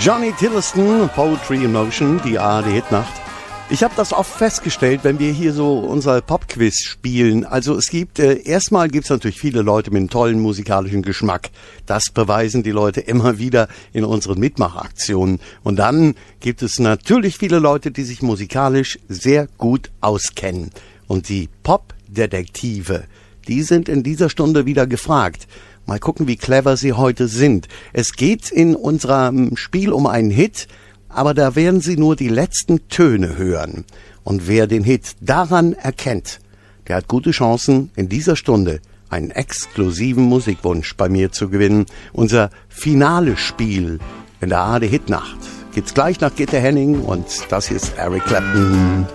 Johnny Tillotson, Poetry in Motion, die ARD-Hitnacht. Ich habe das oft festgestellt, wenn wir hier so unser Popquiz spielen. Also es gibt, erstmal gibt's natürlich viele Leute mit einem tollen musikalischen Geschmack. Das beweisen die Leute immer wieder in unseren Mitmachaktionen. Und dann gibt es natürlich viele Leute, die sich musikalisch sehr gut auskennen. Und die Popdetektive, die sind in dieser Stunde wieder gefragt. Mal gucken, wie clever sie heute sind. Es geht in unserem Spiel um einen Hit, aber da werden Sie nur die letzten Töne hören. Und wer den Hit daran erkennt, der hat gute Chancen, in dieser Stunde einen exklusiven Musikwunsch bei mir zu gewinnen. Unser finales Spiel in der ARD-Hitnacht gibt's gleich nach Gitte Henning und das hier ist Eric Clapton.